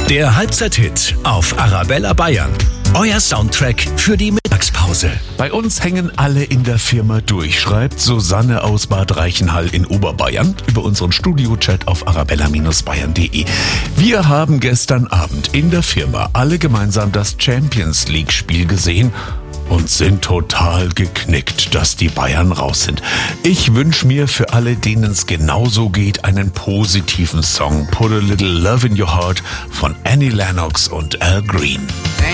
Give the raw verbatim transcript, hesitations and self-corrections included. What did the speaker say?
Der Halbzeit-Hit auf Arabella Bayern. Euer Soundtrack für die Mittagspause. Bei uns hängen alle in der Firma durch, schreibt Susanne aus Bad Reichenhall in Oberbayern über unseren Studio-Chat auf arabella Bindestrich bayern punkt de. Wir haben gestern Abend in der Firma alle gemeinsam das Champions League-Spiel gesehen und sind total geknickt, dass die Bayern raus sind. Ich wünsche mir für alle, denen es genauso geht, einen positiven Song. Put a Little Love in Your Heart von Annie Lennox und Al Green.